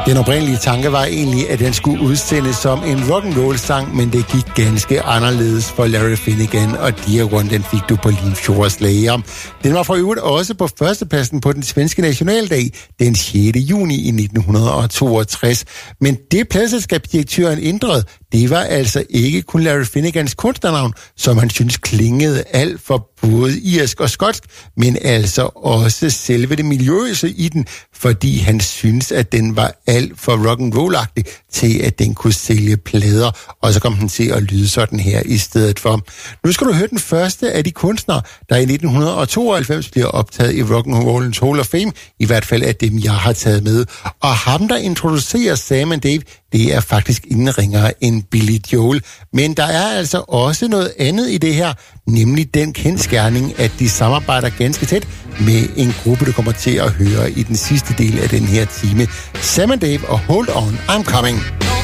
Den oprindelige tanke var egentlig, at den skulle udsendes som en rock'n'roll-sang, men det gik ganske anderledes for Larry Finnegan, og Dear One, den fik du på Leave Shore Slayer. Den var for øvrigt også på førstepladsen på den svenske nationaldag den 6. juni i 1962. Men det pladeselskabsdirektøren ændrede, det var altså ikke kun Larry Finnegans kunstnernavn, som han synes klingede alt for både irsk og skotsk, men altså også selve det miljøse i den, fordi han synes, at den var alt for rock'n'roll-agtig til, at den kunne sælge plader, og så kom den til at lyde sådan her i stedet for. Nu skal du høre den første af de kunstnere, der i 1992 bliver optaget i Rock'n'Rollens Hall of Fame, i hvert fald af dem, jeg har taget med. Og ham, der introducerer Sam & Dave, det er faktisk ingen ringere end Billy Joel. Men der er altså også noget andet i det her, nemlig den kendsgerning, at de samarbejder ganske tæt med en gruppe, du kommer til at høre i den sidste del af den her time. Sam & Dave og Hold On, I'm Coming.